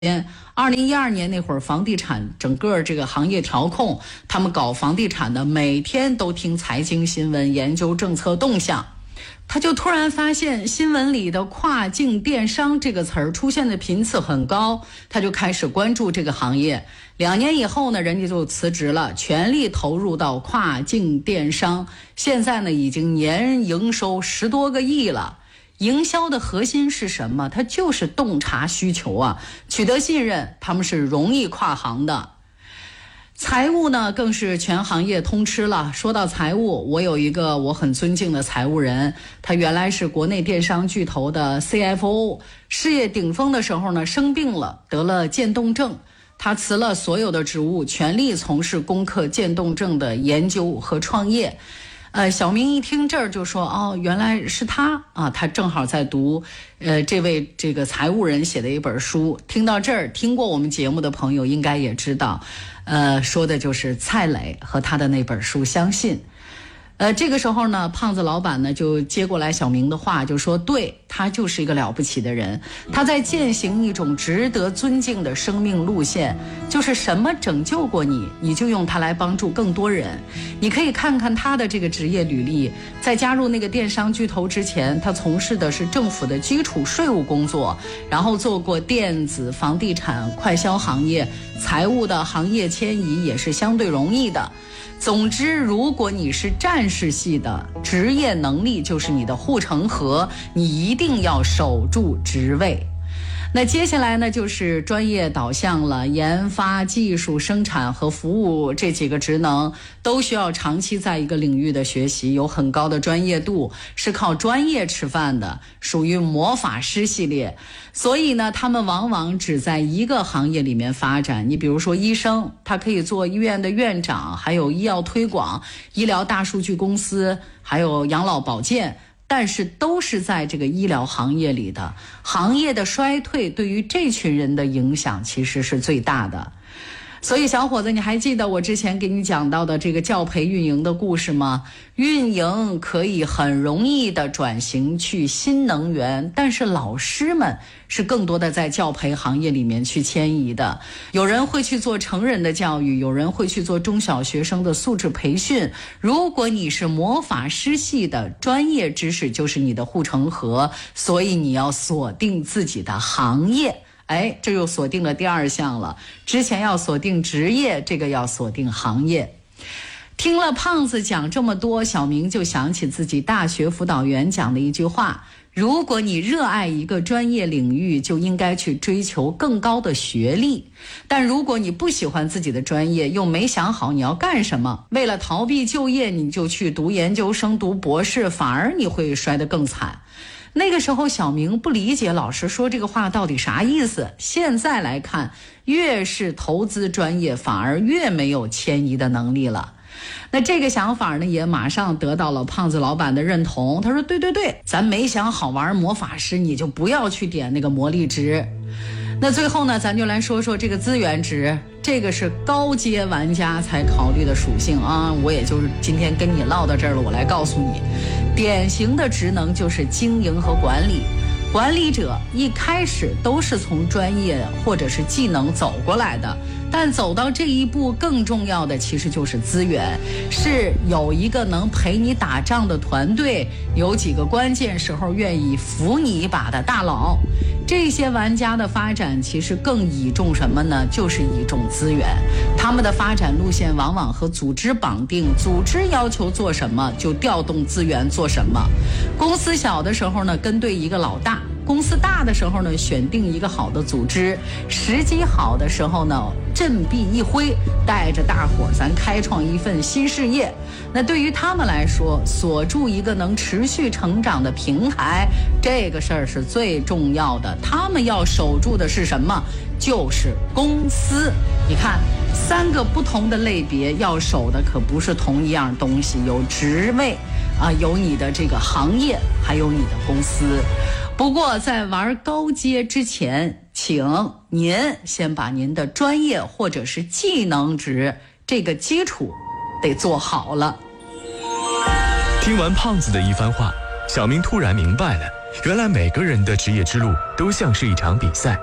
2012年那会儿，房地产整个这个行业调控，他们搞房地产的每天都听财经新闻，研究政策动向。他就突然发现新闻里的跨境电商这个词儿出现的频次很高，他就开始关注这个行业。2年以后呢，人家就辞职了，全力投入到跨境电商。现在呢，已经年营收10多个亿了。营销的核心是什么？它就是洞察需求啊，取得信任，他们是容易跨行的。财务呢，更是全行业通吃了。说到财务，我有一个我很尊敬的财务人，他原来是国内电商巨头的 CFO， 事业顶峰的时候呢，生病了，得了渐冻症。他辞了所有的职务，全力从事攻克渐冻症的研究和创业。小明一听这儿就说，哦，原来是他啊！他正好在读，这位这个财务人写的一本书。听到这儿，听过我们节目的朋友应该也知道，说的就是蔡磊和他的那本书《相信》。这个时候呢，胖子老板呢就接过来小明的话，就说对，他就是一个了不起的人，他在践行一种值得尊敬的生命路线，就是什么拯救过你，你就用它来帮助更多人。你可以看看他的这个职业履历，在加入那个电商巨头之前，他从事的是政府的基础税务工作，然后做过电子、房地产、快销行业，财务的行业迁移也是相对容易的。总之，如果你是战士系的，职业能力就是你的护城河，你一定要守住职位。那接下来呢，就是专业导向了，研发、技术、生产和服务这几个职能都需要长期在一个领域的学习，有很高的专业度，是靠专业吃饭的，属于魔法师系列。所以呢，他们往往只在一个行业里面发展。你比如说医生，他可以做医院的院长，还有医药推广、医疗大数据公司，还有养老保健，但是都是在这个医疗行业里的。行业的衰退对于这群人的影响其实是最大的。所以小伙子，你还记得我之前给你讲到的这个教培运营的故事吗？运营可以很容易的转型去新能源，但是老师们是更多的在教培行业里面去迁移的。有人会去做成人的教育，有人会去做中小学生的素质培训。如果你是魔法师系的，专业知识就是你的护城河，所以你要锁定自己的行业。这又锁定了第2项了。之前要锁定职业，这个要锁定行业。听了胖子讲这么多，小明就想起自己大学辅导员讲的一句话：如果你热爱一个专业领域，就应该去追求更高的学历。但如果你不喜欢自己的专业，又没想好你要干什么，为了逃避就业，你就去读研究生、读博士，反而你会摔得更惨。那个时候小明不理解老师说这个话到底啥意思，现在来看，越是投资专业，反而越没有迁移的能力了。那这个想法呢，也马上得到了胖子老板的认同。他说对，咱没想好玩魔法师，你就不要去点那个魔力值。那最后呢，咱就来说说这个资源值，这个是高阶玩家才考虑的属性啊。我也就是今天跟你唠到这儿了，我来告诉你，典型的职能就是经营和管理。管理者一开始都是从专业或者是技能走过来的，但走到这一步，更重要的其实就是资源，是有一个能陪你打仗的团队，有几个关键时候愿意扶你一把的大佬。这些玩家的发展其实更倚重什么呢？就是倚重资源。他们的发展路线往往和组织绑定，组织要求做什么就调动资源做什么。公司小的时候呢，跟对一个老大；公司大的时候呢，选定一个好的组织；时机好的时候呢，振臂一挥，带着大伙儿咱开创一份新事业。那对于他们来说，锁住一个能持续成长的平台，这个事儿是最重要的。他们要守住的是什么？就是公司。你看，3个不同的类别要守的可不是同一样东西，有职位啊，有你的这个行业，还有你的公司。不过在玩高阶之前，请您先把您的专业或者是技能值这个基础得做好了。 听完胖子的一番话，小明突然明白了，原来每个人的职业之路都像是一场比赛，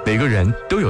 每个人都有